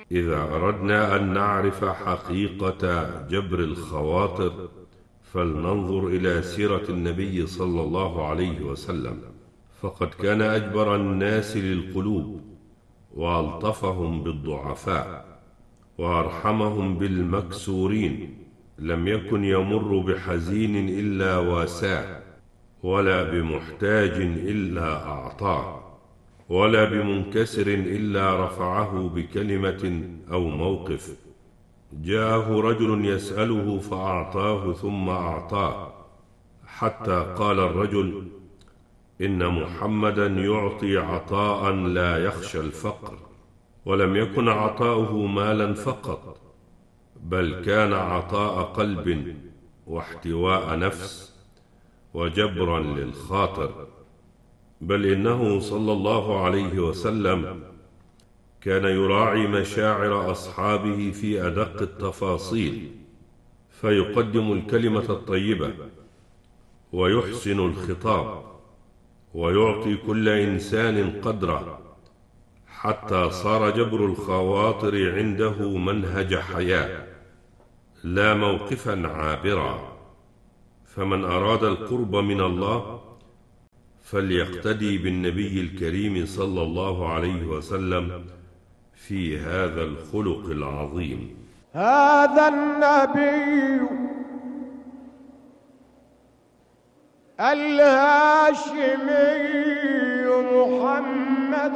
إذا أردنا أن نعرف حقيقة جبر الخواطر فلننظر إلى سيرة النبي صلى الله عليه وسلم، فقد كان أجبر الناس للقلوب، وألطفهم بالضعفاء، وأرحمهم بالمكسورين. لم يكن يمر بحزين إلا واساه، ولا بمحتاج إلا أعطاه، ولا بمنكسر إلا رفعه بكلمة أو موقف. جاءه رجل يسأله فأعطاه ثم أعطاه، حتى قال الرجل: إن محمدا يعطي عطاء لا يخشى الفقر. ولم يكن عطاؤه مالا فقط، بل كان عطاء قلب، واحتواء نفس، وجبرا للخاطر. بل إنه صلى الله عليه وسلم كان يراعي مشاعر أصحابه في أدق التفاصيل، فيقدم الكلمة الطيبة، ويحسن الخطاب، ويعطي كل إنسان قدره، حتى صار جبر الخواطر عنده منهج حياة، لا موقفا عابرا. فمن أراد القرب من الله فليقتدي بالنبي الكريم صلى الله عليه وسلم في هذا الخلق العظيم. هذا النبي الهاشمي محمد